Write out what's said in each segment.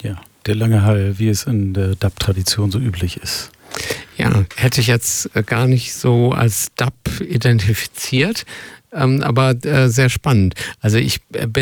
Ja, der lange Hall, wie es in der Dub-Tradition so üblich ist. Ja, hätte ich jetzt gar nicht so als Dub identifiziert, aber sehr spannend. Also es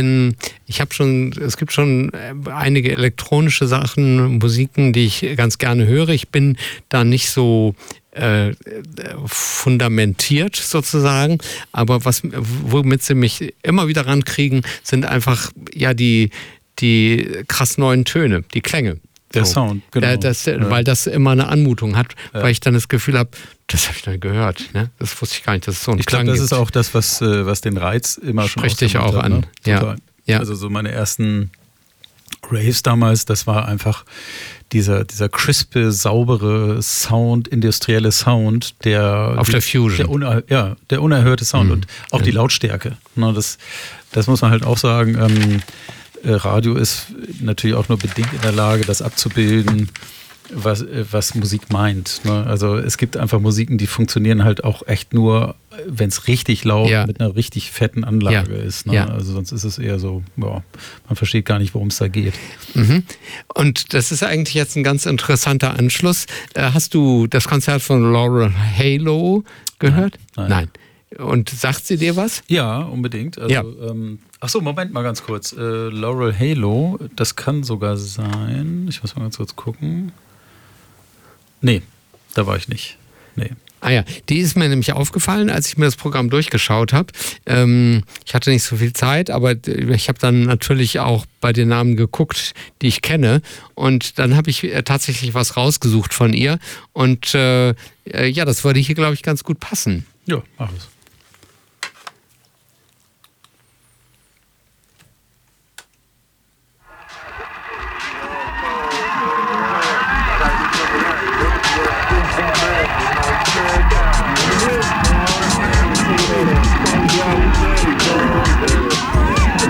gibt schon einige elektronische Sachen, Musiken, die ich ganz gerne höre. Ich bin da nicht so fundamentiert sozusagen, aber womit sie mich immer wieder rankriegen, sind einfach die krass neuen Töne, die Klänge. Der Sound, genau. Weil das immer eine Anmutung hat, weil ich dann das Gefühl habe, das habe ich noch gehört. Ne? Das wusste ich gar nicht, dass es so einen Klang gibt. Ich glaube, das ist auch das, was den Reiz immer schon spricht dich auch an. Ne? Ja. Also so meine ersten Raves damals, das war einfach dieser crispe, saubere Sound, industrielle Sound, der Fusion. Der unerhörte Sound und auch die Lautstärke. Ne? Das muss man halt auch sagen. Radio ist natürlich auch nur bedingt in der Lage, das abzubilden, was Musik meint. Ne? Also es gibt einfach Musiken, die funktionieren halt auch echt nur, wenn es richtig laut mit einer richtig fetten Anlage ist. Ne? Also sonst ist es eher so, man versteht gar nicht, worum es da geht. Mhm. Und das ist eigentlich jetzt ein ganz interessanter Anschluss. Hast du das Konzert von Laurel Halo gehört? Nein. Und sagt sie dir was? Ja, unbedingt. Also, Moment mal ganz kurz. Laurel Halo, das kann sogar sein. Ich muss mal ganz kurz gucken. Nee, da war ich nicht. Nee. Ah ja, die ist mir nämlich aufgefallen, als ich mir das Programm durchgeschaut habe. Ich hatte nicht so viel Zeit, aber ich habe dann natürlich auch bei den Namen geguckt, die ich kenne. Und dann habe ich tatsächlich was rausgesucht von ihr. Und das würde hier, glaube ich, ganz gut passen. Ja, mach es.